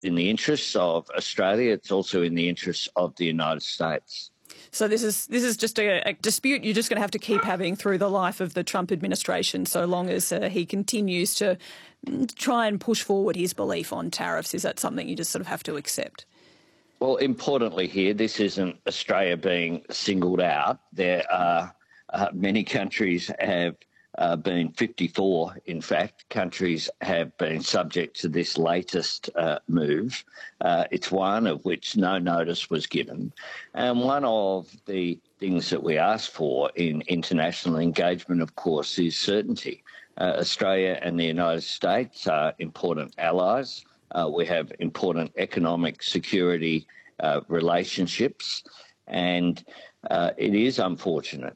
in the interests of Australia. It's also in the interests of the United States. So this is just a dispute you're just going to have to keep having through the life of the Trump administration, so long as he continues to try and push forward his belief on tariffs. Is that something you just sort of have to accept? Well, importantly here, this isn't Australia being singled out. There are many countries have been 54, in fact, countries have been subject to this latest move. It's one of which no notice was given. And one of the things that we ask for in international engagement, of course, is certainty. Australia and the United States are important allies. We have important economic security relationships. And it is unfortunate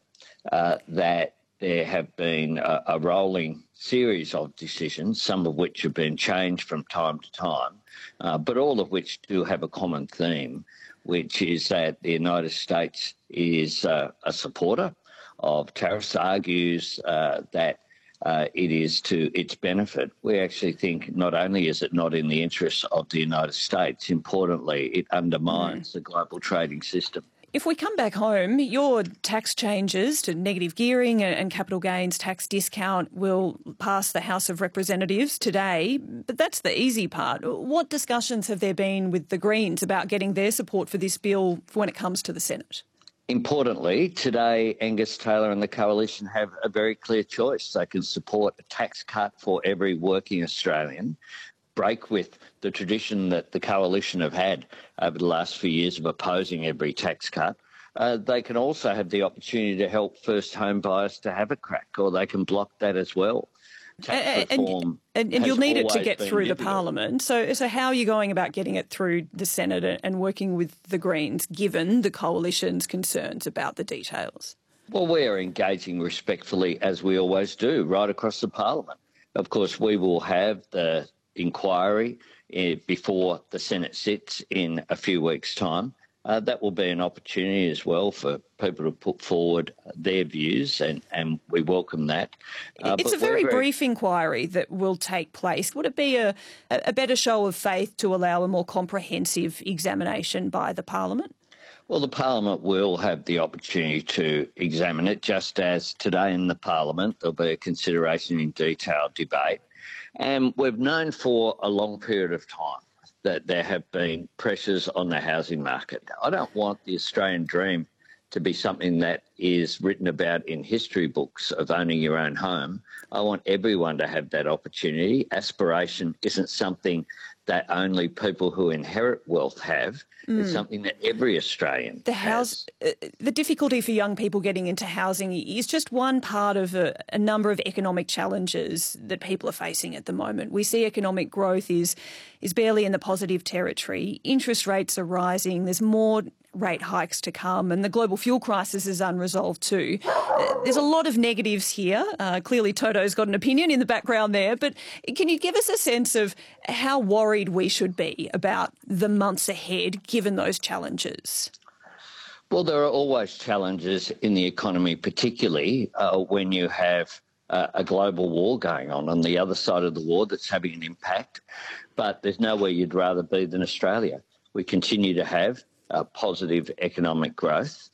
that there have been a rolling series of decisions, some of which have been changed from time to time, but all of which do have a common theme, which is that the United States is a supporter of tariffs, argues that it is to its benefit. We actually think not only is it not in the interests of the United States, importantly, it undermines the global trading system. If we come back home, your tax changes to negative gearing and capital gains tax discount will pass the House of Representatives today, but that's the easy part. What discussions have there been with the Greens about getting their support for this bill when it comes to the Senate? Importantly, today Angus Taylor and the Coalition have a very clear choice. They can support a tax cut for every working Australian, break with the tradition that the Coalition have had over the last few years of opposing every tax cut. They can also have the opportunity to help first home buyers to have a crack, or they can block that as well. And you'll need it to get through the Parliament. So how are you going about getting it through the Senate and working with the Greens, given the Coalition's concerns about the details? Well, we are engaging respectfully, as we always do, right across the Parliament. Of course, we will have the inquiry before the Senate sits in a few weeks' time. That will be an opportunity as well for people to put forward their views, and we welcome that. It's a very brief inquiry that will take place. Would it be a better show of faith to allow a more comprehensive examination by the Parliament? Well, the Parliament will have the opportunity to examine it, just as today in the Parliament there'll be a consideration in detailed debate. And we've known for a long period of time that there have been pressures on the housing market. I don't want the Australian dream to be something that is written about in history books of owning your own home. I want everyone to have that opportunity. Aspiration isn't something that only people who inherit wealth have. It's something that every Australian has. The difficulty for young people getting into housing is just one part of a number of economic challenges that people are facing at the moment. We see economic growth is barely in the positive territory. Interest rates are rising. There's more rate hikes to come, and the global fuel crisis is unresolved too. There's a lot of negatives here. Clearly Toto's got an opinion in the background there, but can you give us a sense of how worried we should be about the months ahead given those challenges? Well, there are always challenges in the economy, particularly when you have a global war going on the other side of the war that's having an impact. But there's nowhere you'd rather be than Australia. We continue to have positive economic growth.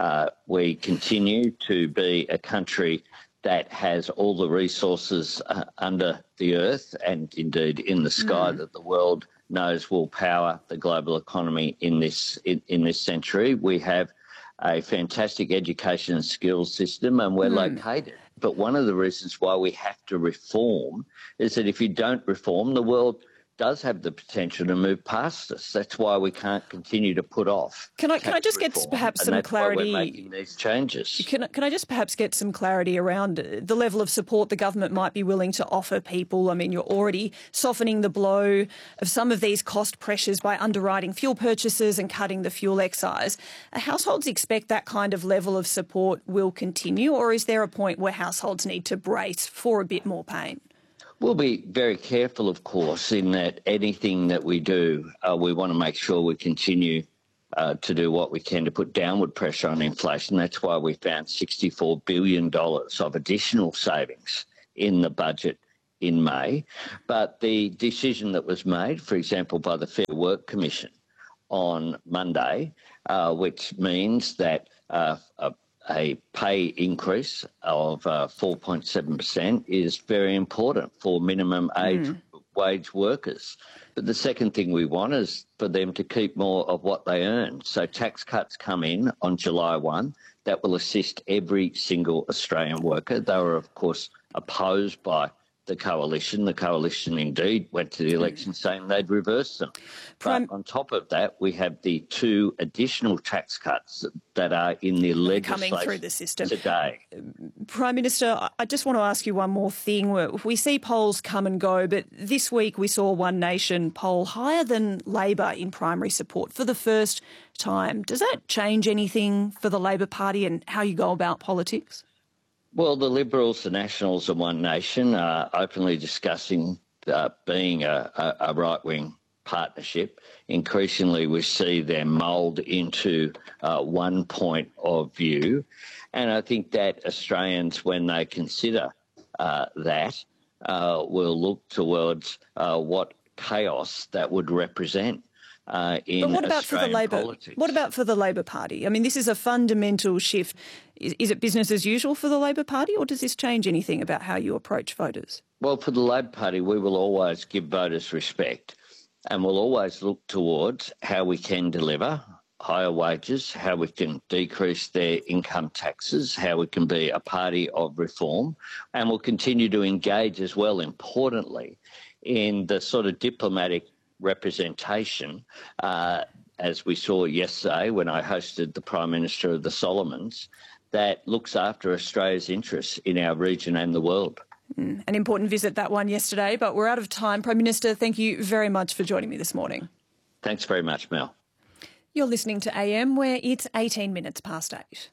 We continue to be a country that has all the resources under the earth and indeed in the sky that the world knows will power the global economy in this century. We have a fantastic education and skills system, and we're located. But one of the reasons why we have to reform is that if you don't reform, the world does have the potential to move past us. That's why we can't continue to put off. Can I just get perhaps some clarity? Why we're making these changes. Can I just perhaps get some clarity around the level of support the government might be willing to offer people? I mean, you're already softening the blow of some of these cost pressures by underwriting fuel purchases and cutting the fuel excise. Households expect that kind of level of support will continue, or is there a point where households need to brace for a bit more pain? We'll be very careful, of course, in that anything that we do, we want to make sure we continue to do what we can to put downward pressure on inflation. That's why we found $64 billion of additional savings in the budget in May. But the decision that was made, for example, by the Fair Work Commission on Monday, which means that a pay increase of 4.7% is very important for minimum wage workers. But the second thing we want is for them to keep more of what they earn. So tax cuts come in on July 1 that will assist every single Australian worker. They were, of course, opposed by the coalition. The coalition indeed went to the election saying they'd reverse them. But on top of that, we have the 2 additional tax cuts that are in the legislation coming through the system today. Prime Minister, I just want to ask you one more thing. We see polls come and go, but this week we saw One Nation poll higher than Labor in primary support for the first time. Does that change anything for the Labor Party and how you go about politics? Well, the Liberals, the Nationals and One Nation are openly discussing being a right-wing partnership. Increasingly, we see them mould into one point of view. And I think that Australians, when they consider that, will look towards what chaos that would represent. But what about for the Labor? Politics. What about for the Labor Party? I mean, this is a fundamental shift. Is it business as usual for the Labor Party, or does this change anything about how you approach voters? Well, for the Labor Party, we will always give voters respect, and we'll always look towards how we can deliver higher wages, how we can decrease their income taxes, how we can be a party of reform, and we'll continue to engage as well, importantly, in the sort of diplomatic representation, as we saw yesterday when I hosted the Prime Minister of the Solomons, that looks after Australia's interests in our region and the world. An important visit, that one yesterday, but we're out of time. Prime Minister, thank you very much for joining me this morning. Thanks very much, Mel. You're listening to AM, where it's 18 minutes past 8.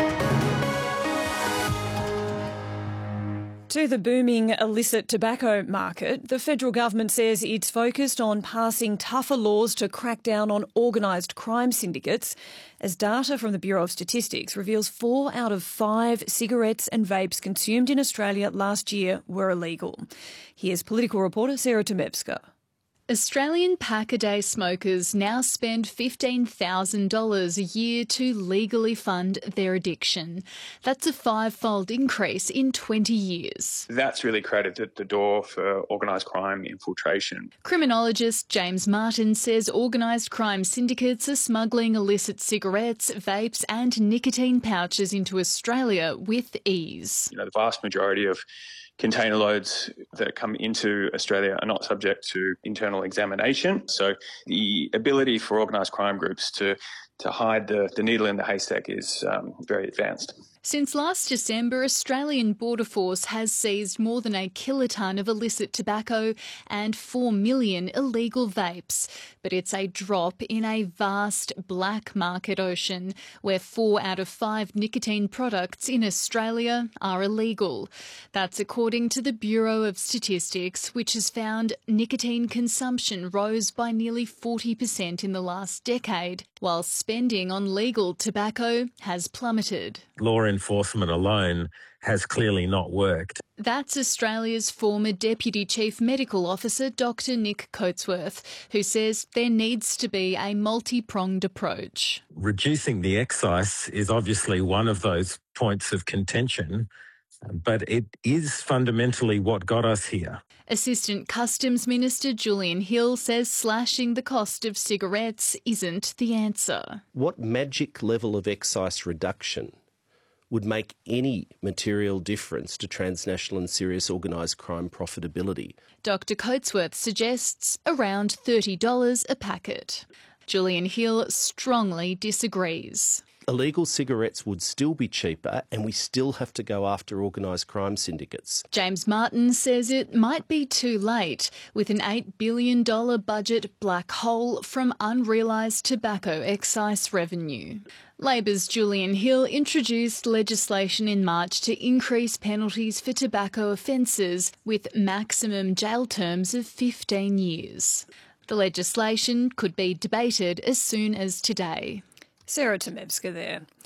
To the booming illicit tobacco market, the federal government says it's focused on passing tougher laws to crack down on organised crime syndicates, as data from the Bureau of Statistics reveals 4 out of 5 cigarettes and vapes consumed in Australia last year were illegal. Here's political reporter Sarah Tomevska. Australian pack-a-day smokers now spend $15,000 a year to legally fund their addiction. That's a 5-fold increase in 20 years. That's really created the door for organised crime infiltration. Criminologist James Martin says organised crime syndicates are smuggling illicit cigarettes, vapes and nicotine pouches into Australia with ease. The vast majority of container loads that come into Australia are not subject to internal examination. So the ability for organised crime groups to hide the needle in the haystack is very advanced. Since last December, Australian Border Force has seized more than a kilotonne of illicit tobacco and 4 million illegal vapes. But it's a drop in a vast black market ocean where 4 out of 5 nicotine products in Australia are illegal. That's according to the Bureau of Statistics, which has found nicotine consumption rose by nearly 40% in the last decade, while spending on legal tobacco has plummeted. Law enforcement alone has clearly not worked. That's Australia's former Deputy Chief Medical Officer, Dr Nick Coatsworth, who says there needs to be a multi-pronged approach. Reducing the excise is obviously one of those points of contention, but it is fundamentally what got us here. Assistant Customs Minister Julian Hill says slashing the cost of cigarettes isn't the answer. What magic level of excise reduction would make any material difference to transnational and serious organised crime profitability? Dr Coatsworth suggests around $30 a packet. Julian Hill strongly disagrees. Illegal cigarettes would still be cheaper and we still have to go after organised crime syndicates. James Martin says it might be too late with an $8 billion budget black hole from unrealised tobacco excise revenue. Labor's Julian Hill introduced legislation in March to increase penalties for tobacco offences with maximum jail terms of 15 years. The legislation could be debated as soon as today. Sarah Tomevska there.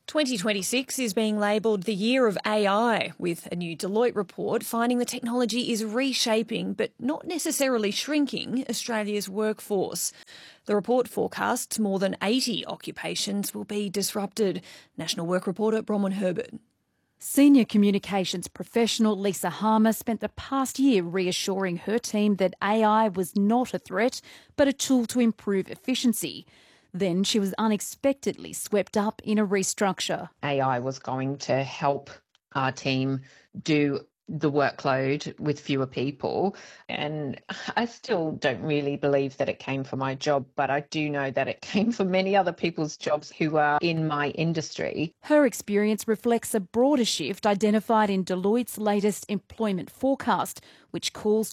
2026 is being labelled the year of AI, with a new Deloitte report finding the technology is reshaping, but not necessarily shrinking, Australia's workforce. The report forecasts more than 80 occupations will be disrupted. National Work reporter Bronwyn Herbert. Senior communications professional Lisa Harmer spent the past year reassuring her team that AI was not a threat, but a tool to improve efficiency. Then she was unexpectedly swept up in a restructure. AI was going to help our team do the workload with fewer people. And I still don't really believe that it came for my job, but I do know that it came for many other people's jobs who are in my industry. Her experience reflects a broader shift identified in Deloitte's latest employment forecast, which calls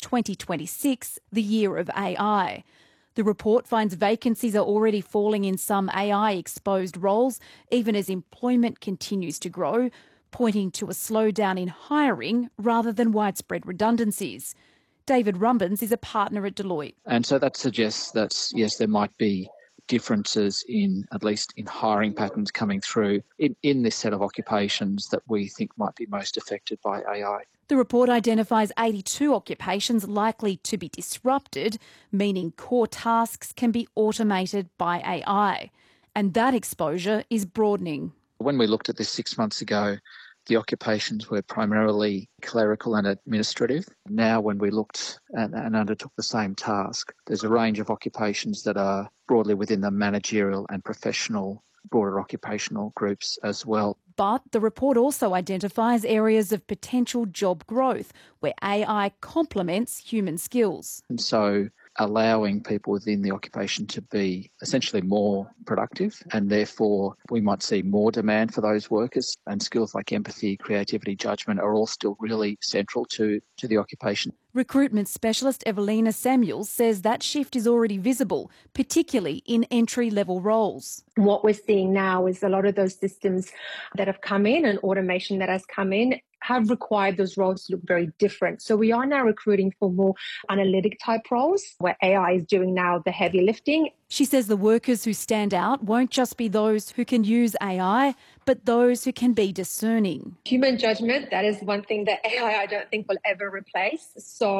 2026 the year of AI. The report finds vacancies are already falling in some AI-exposed roles, even as employment continues to grow, pointing to a slowdown in hiring rather than widespread redundancies. David Rumbens is a partner at Deloitte. And so that suggests that, yes, there might be differences in, at least in hiring patterns coming through in this set of occupations that we think might be most affected by AI. The report identifies 82 occupations likely to be disrupted, meaning core tasks can be automated by AI. And that exposure is broadening. When we looked at this 6 months ago, the occupations were primarily clerical and administrative. Now, when we looked and undertook the same task, there's a range of occupations that are broadly within the managerial and professional, broader occupational groups as well. But the report also identifies areas of potential job growth where AI complements human skills. And so allowing people within the occupation to be essentially more productive, and therefore we might see more demand for those workers, and skills like empathy, creativity, judgment are all still really central to the occupation. Recruitment specialist Evelina Samuels says that shift is already visible, particularly in entry-level roles. What we're seeing now is a lot of those systems that have come in and automation that has come in have required those roles to look very different. So we are now recruiting for more analytic type roles where AI is doing now the heavy lifting. She says the workers who stand out won't just be those who can use AI, but those who can be discerning. Human judgment, that is one thing that AI I don't think will ever replace.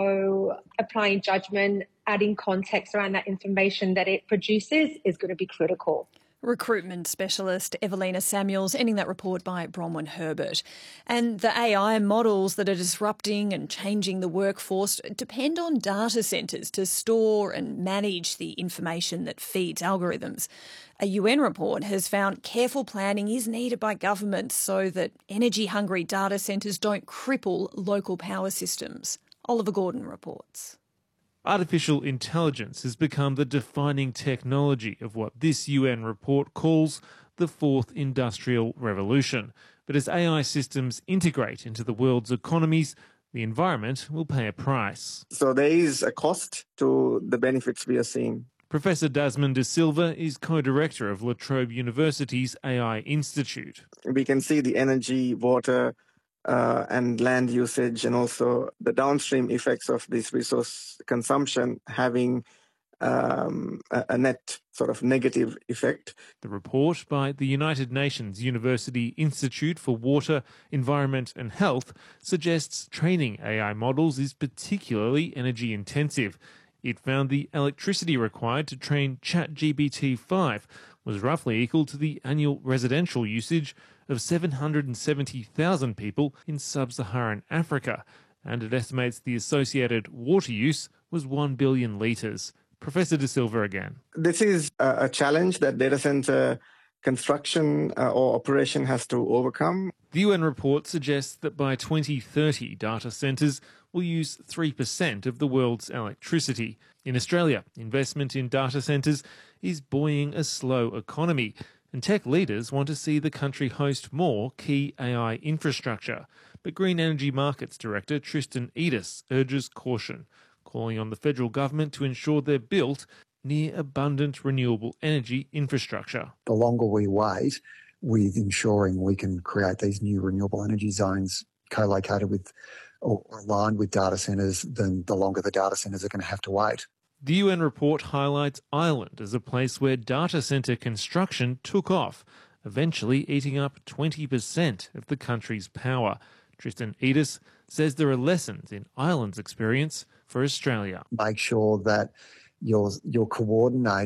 So applying judgment, adding context around that information that it produces is going to be critical. Recruitment specialist Evelina Samuels, ending that report by Bronwyn Herbert. And the AI models that are disrupting and changing the workforce depend on data centres to store and manage the information that feeds algorithms. A UN report has found careful planning is needed by governments so that energy-hungry data centres don't cripple local power systems. Oliver Gordon reports. Artificial intelligence has become the defining technology of what this UN report calls the fourth industrial revolution. But as AI systems integrate into the world's economies, the environment will pay a price. So there is a cost to the benefits we are seeing. Professor Desmond De Silva is co-director of La Trobe University's AI Institute. We can see the energy, water, and land usage, and also the downstream effects of this resource consumption having a net sort of negative effect. The report by the United Nations University Institute for Water, Environment and Health suggests training AI models is particularly energy intensive. It found the electricity required to train ChatGPT-5 was roughly equal to the annual residential usage of 770,000 people in sub-Saharan Africa, and it estimates the associated water use was 1 billion litres. Professor De Silva again. This is a challenge that data centre construction or operation has to overcome. The UN report suggests that by 2030, data centres will use 3% of the world's electricity. In Australia, investment in data centres is buoying a slow economy, and tech leaders want to see the country host more key AI infrastructure. But Green Energy Markets Director Tristan Edis urges caution, calling on the federal government to ensure they're built near abundant renewable energy infrastructure. The longer we wait with ensuring we can create these new renewable energy zones co-located with or aligned with data centres, then the longer the data centres are going to have to wait. The UN report highlights Ireland as a place where data centre construction took off eventually eating up 20% of the country's power. Tristan Edis says there are lessons in Ireland's experience for Australia. Make sure that you're coordinating